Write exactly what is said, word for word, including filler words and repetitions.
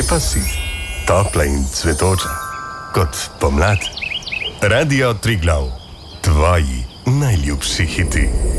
pa si. Topla in cvetoča, kot pomlad. Radio Triglav, tvoji najljubši hiti.